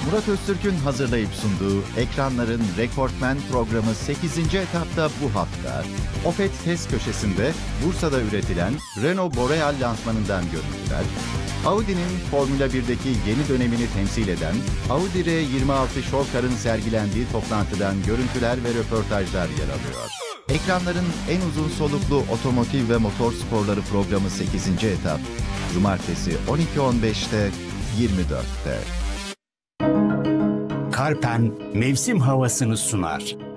Murat Öztürk'ün hazırlayıp sunduğu Ekranların Rekortmen programı 8. etapta bu hafta Opet test köşesinde Bursa'da üretilen Renault Boreal lansmanından görüntüler, Audi'nin Formula 1'deki yeni dönemini temsil eden Audi R26 Showcar'ın sergilendiği toplantıdan görüntüler ve röportajlar yer alıyor. Ekranların en uzun soluklu otomotiv ve motor sporları programı 8. etap, Cumartesi 12.15'te, 24'te. Karpen mevsim havasını sunar.